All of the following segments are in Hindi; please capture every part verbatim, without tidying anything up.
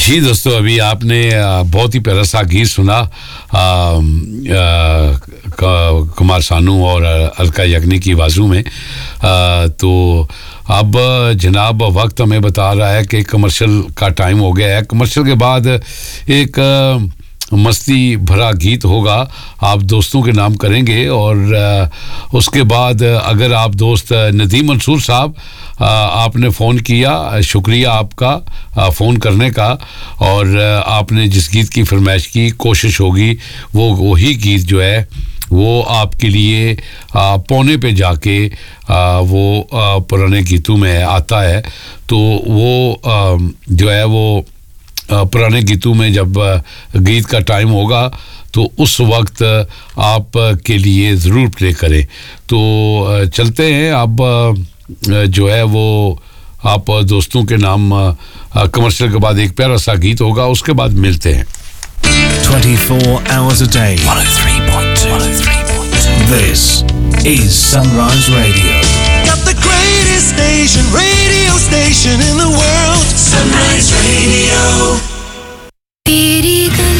जी दोस्तों, अभी आपने बहुत ही प्यारा सा गीत सुना आ, आ, कुमार सानू और अलका याग्निक की आवाज़ों में। आ, तो अब जनाब वक्त हमें बता रहा है कि कमर्शियल का टाइम हो गया है। कमर्शियल के बाद एक मस्ती भरा गीत होगा, आप दोस्तों के नाम करेंगे और उसके बाद अगर आप दोस्त नदीम मंसूर साहब, आपने फ़ोन किया, शुक्रिया आपका फ़ोन करने का, और आपने जिस गीत की फरमाइश की, कोशिश होगी वो वही गीत जो है वो आपके लिए पौने पे जाके आ, वो आ, पुराने गीतों में आता है। तो वो आ, जो है वो पुराने गीतों में जब गीत का टाइम होगा तो उस वक्त आप के लिए ज़रूर प्ले करें। तो चलते हैं अब जो है वो आप दोस्तों के नाम कमर्शियल के बाद एक प्यारा सा गीत होगा, उसके बाद मिलते हैं। twenty-four hours a day. one oh three point two. one oh three point two. This is Sunrise Radio. Got the greatest station, radio station in the world. Sunrise Radio. तेरी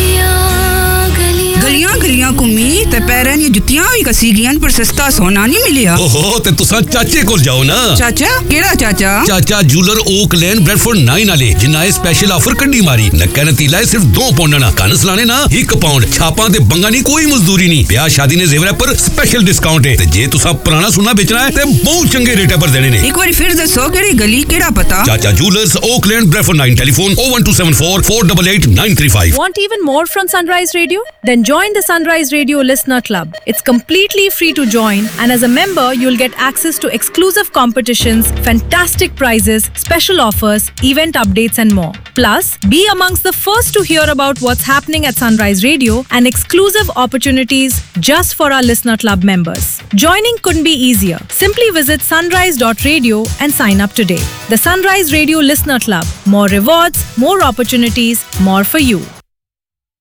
गलियां गलियां गलियां गलियां घूमी ते पैरां दी जुत्तियां भी कसी गईयां पर सस्ता सोना नहीं मिलिया। ओहो ते तुसा चाचे कोल जाओ ना। चाचा केड़ा चाचा? चाचा जूलर ओक लेन ब्रेडफोर्ड नाइन वाले जिन्ना स्पेशल ऑफर कड्डी मारी। नक्का नतीला है सिर्फ दो पाउंड ना, कन सलाने ना एक पाउंड, छापां ते बंगा नहीं, कोई मजदूरी नहीं। ब्याह शादी ने जेवर पर स्पेशल डिस्काउंट है ते जे तुसा पुराना सोना बेचना है ते बहुत चंगे रेट पर देने ने। एक बार फिर दसो केड़ी गली केड़ा पता? चाचा jewellers okay lane Bradford nine, telephone oh one two seven four four eight eight nine three five. Want even more from Sunrise Radio? Then join the Sunrise Radio Listener Club. It's completely free to join, and as a member, you'll get access to exclusive competitions, fantastic prizes, special offers, event updates, and more. Plus, be amongst the first to hear about what's happening at Sunrise Radio and exclusive opportunities just for our Listener Club members. Joining couldn't be easier. Simply visit sunrise dot radio and sign up today. The Sunrise Radio Listener Club. More rewards, more opportunities, more for you.